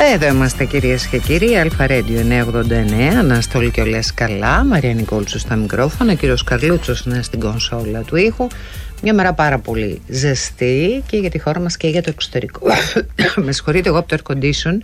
Εδώ είμαστε κυρίες και κύριοι, Αλφα Ρέντιο 989, Αναστόλη και όλες καλά, Μαρία Νικόλτσου στα μικρόφωνα, κύριος Καρλούτσος είναι στην κονσόλα του ήχου. Μια μέρα πάρα πολύ ζεστή και για τη χώρα μας και για το εξωτερικό. Με συγχωρείτε, εγώ από το air condition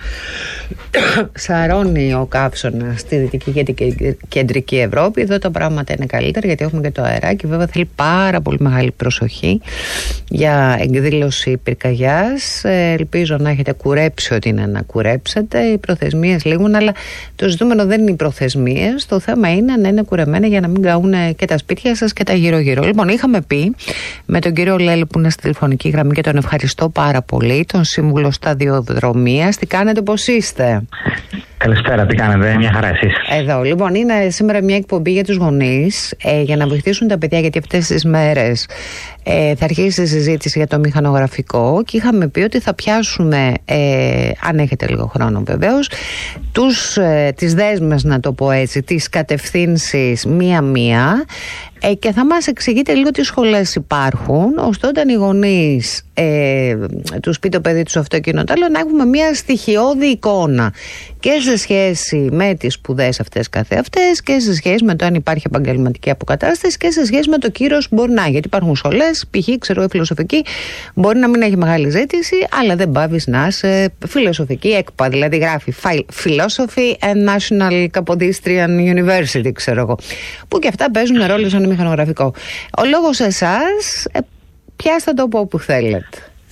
σαρώνει ο καύσωνας στη δυτική και την κεντρική Ευρώπη. Εδώ τα πράγματα είναι καλύτερα γιατί έχουμε και το αεράκι. Βέβαια θέλει πάρα πολύ μεγάλη προσοχή για εκδήλωση πυρκαγιάς. Ελπίζω να έχετε κουρέψει ό,τι είναι να κουρέψετε. Οι προθεσμίες λήγουν, αλλά το ζητούμενο δεν είναι οι προθεσμίες. Το θέμα είναι να είναι κουρεμένα για να μην καούν και τα σπίτια σας και τα γύρω-γύρω. Λοιπόν, είχαμε πει με τον κύριο Λέλη που είναι στη τηλεφωνική γραμμή και τον ευχαριστώ πάρα πολύ, τον σύμβουλο σταδιοδρομίας. Τι κάνετε, πώς είστε? Καλησπέρα, τι κάνετε, μια χαρά εσείς? Εδώ, λοιπόν, είναι σήμερα μια εκπομπή για τους γονείς για να βοηθήσουν τα παιδιά, γιατί αυτές τις μέρες θα αρχίσει η συζήτηση για το μηχανογραφικό και είχαμε πει ότι θα πιάσουμε, αν έχετε λίγο χρόνο βεβαίως, τις δέσμες, να το πω έτσι, τις κατευθύνσεις μία-μία, και θα μας εξηγείτε λίγο τι σχολές υπάρχουν, ώστε όταν οι γονείς τους πει το παιδί τους αυτό εκείνο το άλλο, να έχουμε μια στοιχειώδη εικόνα και σε σχέση με τις σπουδές αυτές καθεαυτές και σε σχέση με το αν υπάρχει επαγγελματική αποκατάσταση και σε σχέση με το κύρος που μπορεί να, γιατί υπάρχουν σχολές, π.χ. ξέρω η φιλοσοφική μπορεί να μην έχει μεγάλη ζήτηση, αλλά δεν πάβεις να είσαι φιλοσοφική ΕΚΠΑ, δηλαδή γράφει Philosophy and National Kapodistrian University, ξέρω εγώ, που και αυτά παίζουν ρόλο σαν μηχανογραφικό. Ο λόγος εσάς, πιάστε το από όπου θέλετε.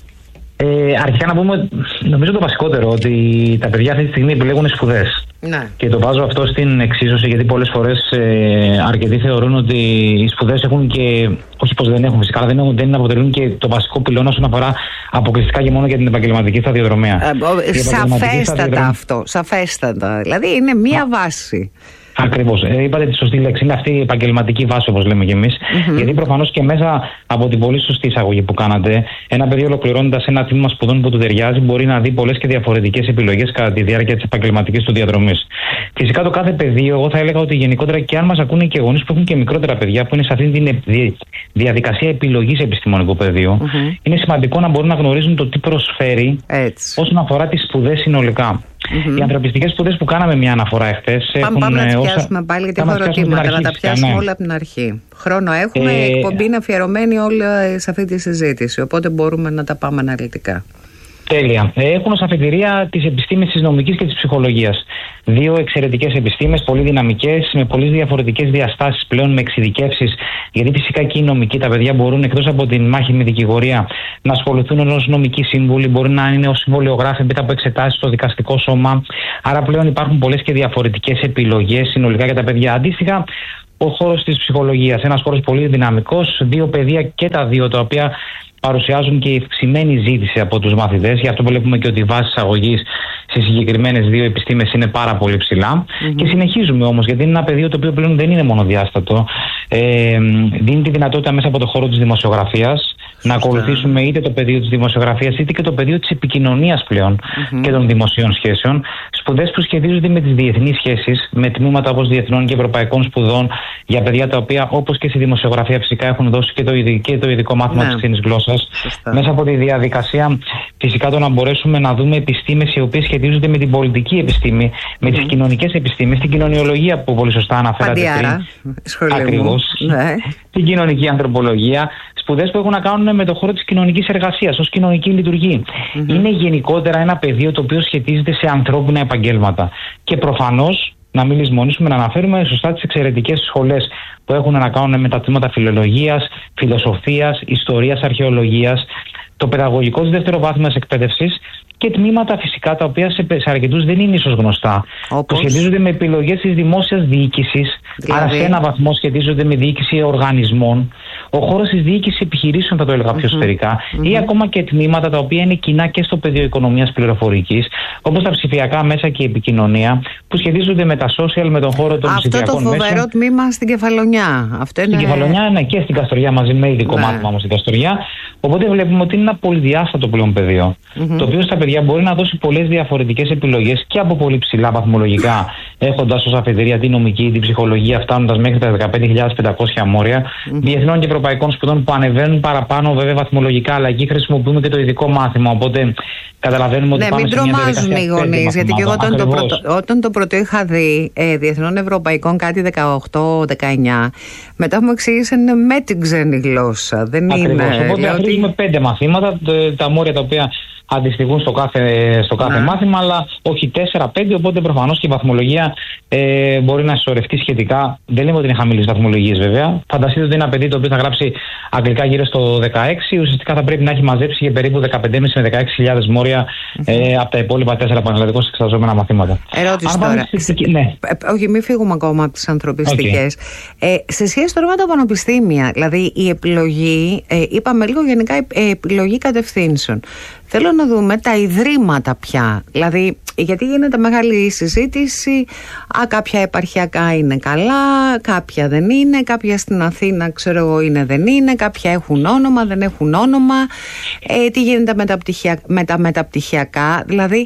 Αρχικά να πούμε, νομίζω το βασικότερο, ότι τα παιδιά αυτή τη στιγμή επιλέγουν σπουδές. Ναι. Και το βάζω αυτό στην εξίσωση, γιατί πολλές φορές αρκετοί θεωρούν ότι οι σπουδές έχουν και. Όχι πως δεν έχουν, φυσικά, αλλά δεν αποτελούν και το βασικό πυλώνα όσον αφορά αποκλειστικά και μόνο για την επαγγελματική σταδιοδρομία. Σαφέστατα αυτό. Σαφέστατα. Δηλαδή είναι μία βάση. Ακριβώς. Είπατε τη σωστή λέξη. Είναι αυτή η επαγγελματική βάση, όπως λέμε κι εμείς. Γιατί προφανώς και μέσα από την πολύ σωστή εισαγωγή που κάνατε, ένα παιδί ολοκληρώνοντας ένα τμήμα σπουδών που του ταιριάζει, μπορεί να δει πολλές και διαφορετικές επιλογές κατά τη διάρκεια της επαγγελματικής του διαδρομής. Φυσικά το κάθε πεδίο, εγώ θα έλεγα ότι γενικότερα και αν μας ακούνε και γονείς που έχουν και μικρότερα παιδιά, που είναι σε αυτή τη διαδικασία επιλογής επιστημονικού πεδίου, είναι σημαντικό να μπορούν να γνωρίζουν το τι προσφέρει όσον αφορά τις σπουδές συνολικά. Οι ανθρωπιστικές σπουδές που κάναμε μια αναφορά εχθές. Πάμε να τις πιάσουμε πάλι, γιατί έχω ερωτήματα, να τα πιάσουμε όλα από την αρχή. Χρόνο έχουμε, η εκπομπή είναι αφιερωμένη όλα σε αυτή τη συζήτηση, οπότε μπορούμε να τα πάμε αναλυτικά. Τέλεια. Έχουν ως αφετηρία τις επιστήμες της νομικής και της ψυχολογίας. Δύο εξαιρετικές επιστήμες, πολύ δυναμικές, με πολλές διαφορετικές διαστάσεις πλέον, με εξειδικεύσεις. Γιατί φυσικά και οι νομικοί, τα παιδιά μπορούν εκτός από την μάχη με δικηγορία να ασχοληθούν ως νομικοί σύμβουλοι, μπορεί να είναι ως συμβολιογράφοι μετά από εξετάσεις στο δικαστικό σώμα. Άρα πλέον υπάρχουν πολλές και διαφορετικές επιλογές συνολικά για τα παιδιά. Αντίστοιχα, ο χώρος της ψυχολογίας, ένας χώρος πολύ δυναμικός, δύο παιδεία και τα δύο, τα οποία παρουσιάζουν και η αυξημένη ζήτηση από τους μαθητές. Γι' αυτό βλέπουμε και ότι η βάση εισαγωγής στις συγκεκριμένες δύο επιστήμες είναι πάρα πολύ ψηλά. Και συνεχίζουμε όμως, γιατί είναι ένα πεδίο το οποίο πλέον δεν είναι μονοδιάστατο. Δίνει τη δυνατότητα μέσα από το χώρο της δημοσιογραφίας να ακολουθήσουμε είτε το πεδίο της δημοσιογραφίας είτε και το πεδίο της επικοινωνίας πλέον και των δημοσίων σχέσεων. Σπουδές που σχετίζονται με τις διεθνείς σχέσεις, με τμήματα όπως διεθνών και ευρωπαϊκών σπουδών για παιδιά τα οποία, όπως και στη δημοσιογραφία, φυσικά έχουν δώσει και το ειδικό μάθημα της ξένης γλώσσας. Μέσα από τη διαδικασία, φυσικά, το να μπορέσουμε να δούμε επιστήμες οι οποίες σχετίζονται με την πολιτική επιστήμη, με τις κοινωνικές επιστήμες, την κοινωνιολογία που πολύ σωστά αναφέρατε πριν. Ακριβώς. Ναι. Την κοινωνική ανθρωπολογία. Σπουδές που έχουν να κάνουν με το χώρο της κοινωνικής εργασίας ως κοινωνική λειτουργή. Είναι γενικότερα ένα πεδίο το οποίο σχετίζεται σε ανθρώπινα επαγγέλματα. Και προφανώς, να μην λησμονήσουμε, να αναφέρουμε σωστά τις εξαιρετικές σχολές που έχουν να κάνουν με τα τμήματα φιλολογίας, φιλοσοφίας, ιστορίας, αρχαιολογίας, το παιδαγωγικό της δευτεροβάθμιας εκπαίδευσης και τμήματα φυσικά τα οποία σε αρκετούς δεν είναι ίσως γνωστά. Που σχετίζονται με επιλογές της δημόσιας διοίκησης, άρα σε ένα βαθμό σχετίζονται με διοίκηση οργανισμών. Ο χώρος της διοίκησης επιχειρήσεων, θα το έλεγα πιο σφαιρικά, ή ακόμα και τμήματα τα οποία είναι κοινά και στο πεδίο οικονομίας πληροφορικής, όπως τα ψηφιακά μέσα και η επικοινωνία, που σχετίζονται με τα social, με τον χώρο των ψηφιακών μέσων. Αυτό το φοβερό τμήμα στην Κεφαλονιά. Στην Κεφαλονιά, ναι, και στην Καστοριά μαζί με ειδικό μάθημα όμως στην Καστοριά. Οπότε βλέπουμε ότι είναι ένα πολυδιάστατο πλέον πεδίο, το οποίο στα παιδιά μπορεί να δώσει πολλές διαφορετικές επιλογές και από πολύ ψηλά βαθμολογικά, έχοντας ως αφετηρία την νομική, την ψυχολογία, φτάνοντας μέχρι τα 15.500 μόρια, διεθνών και ευρωπαϊκών σπουδών που ανεβαίνουν παραπάνω βέβαια βαθμολογικά, αλλά εκεί χρησιμοποιούμε και το ειδικό μάθημα. Οπότε καταλαβαίνουμε ότι πάμε σε μια διαδικασία. Ναι, μην τρομάζουν οι γονείς, γιατί και εγώ όταν το πρώτο είχα δει διεθνών ευρωπαϊκών κάτι 18-19, μετά μου εξήγησαν με την ξένη γλώσσα. Δεν ακριβώς. είναι. Οπότε αφήνουμε 5 μαθήματα, τα μόρια τα οποία αντιστοιχούν στο κάθε μάθημα, αλλά όχι 4-5, οπότε προφανώς και η βαθμολογία μπορεί να συσσωρευτεί σχετικά. Δεν λέμε ότι είναι χαμηλές βαθμολογίες βέβαια. Φανταστείτε ότι ένα παιδί το οποίο θα γράψει αγγλικά γύρω στο 16, ουσιαστικά θα πρέπει να έχει μαζέψει για περίπου 15.500 με 16.000 μόρια από τα υπόλοιπα 4 πανελλαδικώς εξεταζόμενα μαθήματα. Ερώτηση τώρα. Ναι. Όχι, μην φύγουμε ακόμα από τις ανθρωπιστικές. Σε σχέση τώρα με τα πανεπιστήμια, δηλαδή η επιλογή, είπαμε λίγο γενικά επιλογή κατευθύνσεων. Θέλω να δούμε τα ιδρύματα πια. Δηλαδή, γιατί γίνεται μεγάλη συζήτηση, κάποια επαρχιακά είναι καλά, κάποια δεν είναι, κάποια στην Αθήνα, ξέρω εγώ, είναι δεν είναι, κάποια έχουν όνομα, δεν έχουν όνομα. Τι γίνεται με τα μεταπτυχιακά, δηλαδή...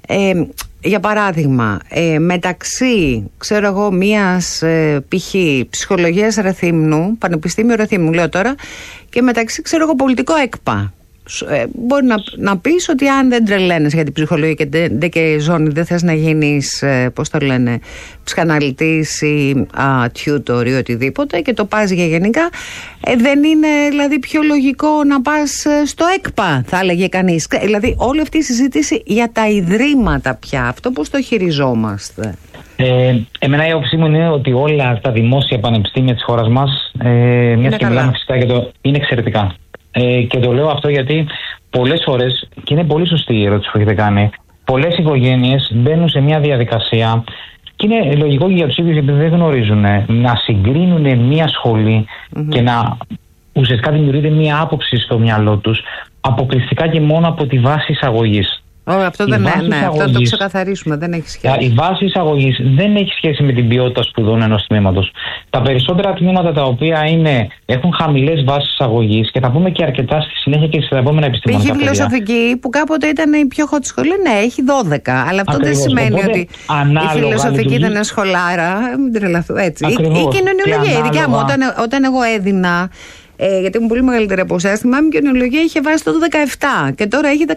για παράδειγμα, μεταξύ, ξέρω εγώ, μιας π.χ. ψυχολογίας Ρεθύμνου, Πανεπιστήμιο Ρεθύμνου λέω τώρα, και μεταξύ, ξέρω εγώ, πολιτικό ΕΚΠΑ. Μπορεί να πεις ότι αν δεν τρελαίνεσαι για την ψυχολογία και ζώνη, δεν θες να γίνεις, πώς το λένε, ψυχαναλυτής ή tutor ή οτιδήποτε, και το πας για γενικά, δεν είναι δηλαδή πιο λογικό να πας στο ΕΚΠΑ, θα έλεγε κανείς. Δηλαδή όλη αυτή η συζήτηση για τα ιδρύματα πια, αυτό πώς το χειριζόμαστε? Εμένα η όψη μου είναι ότι όλα τα δημόσια πανεπιστήμια της χώρας μας, μιας και μιλάμε φυσικά για το, είναι εξαιρετικά. Και το λέω αυτό γιατί πολλές φορές, και είναι πολύ σωστή η ερώτηση που έχετε κάνει, πολλές οικογένειες μπαίνουν σε μια διαδικασία, και είναι λογικό και για τους ίδιους, επειδή δεν γνωρίζουν, να συγκρίνουν μια σχολή και να ουσιαστικά δημιουργείται μια άποψη στο μυαλό τους αποκλειστικά και μόνο από τη βάση εισαγωγής. Αυτό δεν είναι, αυτό το ξεκαθαρίσουμε, δεν έχει σχέση. Η βάση εισαγωγής δεν έχει σχέση με την ποιότητα σπουδών ενός τμήματος. Τα περισσότερα τμήματα τα οποία έχουν χαμηλές βάσεις εισαγωγής, και θα πούμε και αρκετά στη συνέχεια και στα επόμενα επιστημονικά π.χ. φιλοσοφική, που κάποτε ήταν η πιο hot σχολή, ναι, έχει 12. Αλλά αυτό δεν σημαίνει ότι η φιλοσοφική ήταν σχολάρα. Μην τρελαθώ έτσι. Η κοινωνιολογία, η δικιά μου, όταν εγώ έδινα. Γιατί ήμουν πολύ μεγαλύτερη από εσάς, θυμάμαι, και η κοινωνιολογία είχε βάσει το 17 και τώρα έχει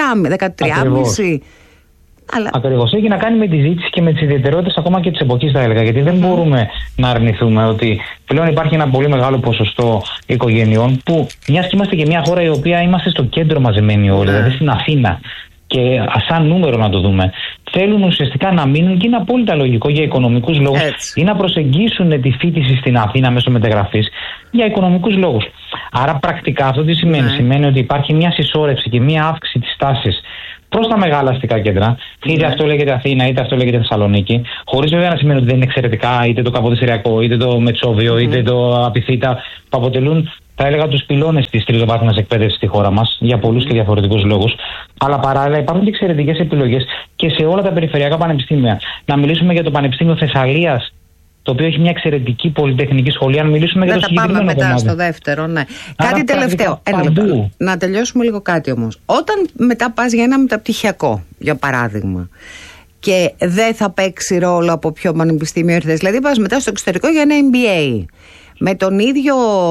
13,5. Ακριβώς. Έχει να κάνει με τη ζήτηση και με τις ιδιαιτερότητες ακόμα και της εποχής, θα έλεγα. Γιατί δεν μπορούμε να αρνηθούμε ότι πλέον υπάρχει ένα πολύ μεγάλο ποσοστό οικογενειών που, μιας και είμαστε και μια χώρα η οποία είμαστε στο κέντρο μαζεμένοι όλοι, δηλαδή στην Αθήνα, και σαν νούμερο να το δούμε, θέλουν ουσιαστικά να μείνουν, και είναι απόλυτα λογικό για οικονομικούς λόγους, ή να προσεγγίσουν τη φοιτηση στην Αθήνα μέσω μεταγραφής για οικονομικούς λόγους. Άρα πρακτικά αυτό τι σημαίνει? Σημαίνει ότι υπάρχει μια συσσόρευση και μια αύξηση της τάσης προς τα μεγάλα αστικά κέντρα, είτε αυτό λέγεται Αθήνα, είτε αυτό λέγεται Θεσσαλονίκη, χωρίς βέβαια να σημαίνει ότι δεν είναι εξαιρετικά είτε το Καποδιστριακό, είτε το Μετσόβιο, είτε το Απιθύτα, που αποτελούν, θα έλεγα, τους πυλώνες της τριτοβάθμιας εκπαίδευσης στη χώρα μας, για πολλούς και διαφορετικούς λόγους. Αλλά παράλληλα υπάρχουν και εξαιρετικές επιλογές και σε όλα τα περιφερειακά πανεπιστήμια. Να μιλήσουμε για το Πανεπιστήμιο Θεσσαλίας, το οποίο έχει μια εξαιρετική πολυτεχνική σχολή. Αν μιλήσουμε για το συγκεκριμένο κομμάτι. Δεν θα πάμε μετά στο δεύτερο, ναι. Άρα, κάτι τελευταίο. Να τελειώσουμε λίγο κάτι όμως. Όταν μετά πας για ένα μεταπτυχιακό, για παράδειγμα, και δεν θα παίξει ρόλο από ποιο πανεπιστήμιο ήρθες, δηλαδή πας μετά στο εξωτερικό για ένα MBA, με τον ίδιο,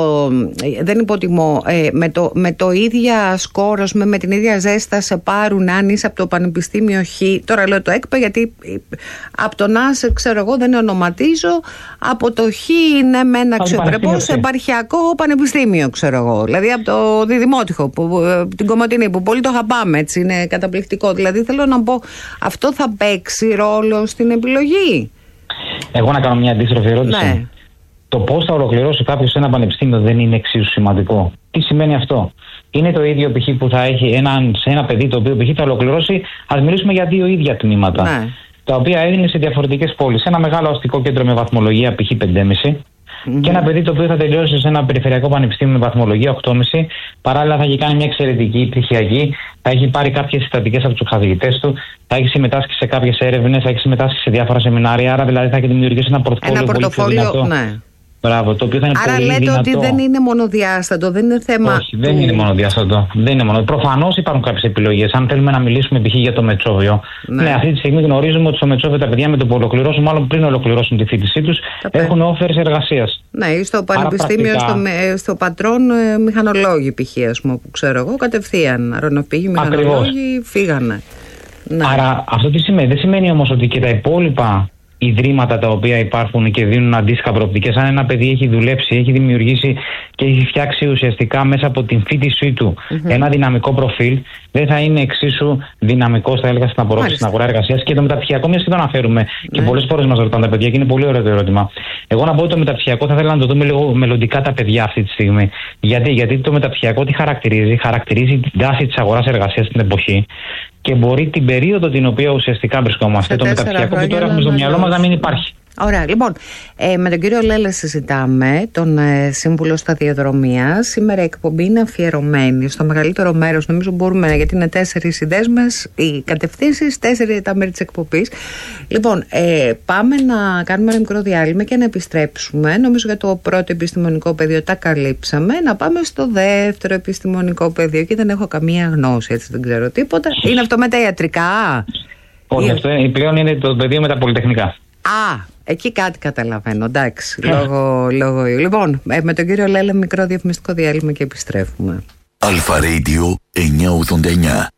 δεν υποτιμώ, με το ίδια σκόρο, με την ίδια ζέστα σε πάρουν αν είσαι από το Πανεπιστήμιο Χ. Τώρα λέω το ΕΚΠΑ γιατί από το ΝΑΣ, ξέρω εγώ, δεν ονοματίζω. Από το Χ είναι με ένα αξιοπρεπώς επαρχιακό πανεπιστήμιο, ξέρω εγώ. Δηλαδή από το Διδημότυχο, την Κομοτηνή, που πολύ το αγαπάμε, έτσι, είναι καταπληκτικό. Δηλαδή θέλω να πω, αυτό θα παίξει ρόλο στην επιλογή? Εγώ να κάνω μια αντίστροφη ερώτηση. Ναι. Το πώς θα ολοκληρώσει κάποιος ένα πανεπιστήμιο δεν είναι εξίσου σημαντικό. Τι σημαίνει αυτό? Είναι το ίδιο π.χ. που θα έχει ένα παιδί το οποίο π.χ. θα ολοκληρώσει, ας μιλήσουμε για 2 ίδια τμήματα, τα οποία έδινε σε διαφορετικές πόλεις. Ένα μεγάλο αστικό κέντρο με βαθμολογία π.χ. 5,5 και ένα παιδί το οποίο θα τελειώσει σε ένα περιφερειακό πανεπιστήμιο με βαθμολογία 8,5. Παράλληλα θα έχει κάνει μια εξαιρετική πτυχιακή, θα έχει πάρει κάποιες συστατικές από τους καθηγητές του, θα έχει συμμετάσχει σε κάποιες έρευνες, θα έχει συμμετάσχει σε διάφορα σεμινάρια. Άρα δηλαδή θα έχει δημιουργήσει ένα πορτφόλιο πολύ πιο δυνατό. Μπράβο, το οποίο θα είναι άρα πολύ λέτε δυνατό. ότι δεν είναι μονοδιάστατο, δεν είναι θέμα. Όχι, δεν είναι μονοδιάστατο. Προφανώς υπάρχουν κάποιες επιλογές. Αν θέλουμε να μιλήσουμε π.χ. για το Μετσόβιο, ναι, αυτή τη στιγμή γνωρίζουμε ότι στο Μετσόβιο τα παιδιά με το που ολοκληρώσουν, μάλλον πριν ολοκληρώσουν τη φοιτησή τους, έχουν offers εργασίας. Ναι, στο πανεπιστήμιο, στο Πατρόν, μηχανολόγοι π.χ. που ξέρω εγώ, κατευθείαν αεροναυπηγοί, μηχανολόγοι φύγανε. Ναι. Άρα αυτό τι σημαίνει? Δεν σημαίνει όμως ότι και τα υπόλοιπα ιδρύματα τα οποία υπάρχουν και δίνουν αντίστοιχα προοπτικές, αν ένα παιδί έχει δουλέψει, έχει δημιουργήσει και έχει φτιάξει ουσιαστικά μέσα από την φοιτησή του ένα δυναμικό προφίλ, δεν θα είναι εξίσου δυναμικό, θα έλεγα, στην απορρόφηση στην αγορά εργασίας. Και το μεταπτυχιακό, μιας και το αναφέρουμε και πολλές φορές μας ρωτάνε τα παιδιά, και είναι πολύ ωραίο το ερώτημα. Εγώ να πω ότι το μεταπτυχιακό θα ήθελα να το δούμε λίγο μελλοντικά τα παιδιά αυτή τη στιγμή. Γιατί το μεταπτυχιακό τι χαρακτηρίζει? Χαρακτηρίζει την τάση της αγοράς εργασίας στην εποχή. Και μπορεί την περίοδο την οποία ουσιαστικά βρισκόμαστε, το μεταπτυχιακό που τώρα έχουμε στο μυαλό μας, να μην υπάρχει. Ωραία, λοιπόν, με τον κύριο Λέλα συζητάμε, τον σύμβουλο σταδιοδρομίας. Σήμερα η εκπομπή είναι αφιερωμένη στο μεγαλύτερο μέρος, νομίζω μπορούμε, γιατί είναι 4 οι δέσμες, οι κατευθύνσεις, 4 τα μέρη της εκπομπής. Λοιπόν, πάμε να κάνουμε ένα μικρό διάλειμμα και να επιστρέψουμε. Νομίζω για το πρώτο επιστημονικό πεδίο τα καλύψαμε. Να πάμε στο δεύτερο επιστημονικό πεδίο, και δεν έχω καμία γνώση, έτσι δεν ξέρω τίποτα. Είναι αυτό με τα ιατρικά? Όχι, αυτό πλέον είναι το πεδίο με τα πολυτεχνικά. Εκεί κάτι καταλαβαίνω, εντάξει, λόγω. Λοιπόν, με τον κύριο Λέλα μικρό διαφημιστικό διάλειμμα και επιστρέφουμε. Αλφα Radio 989.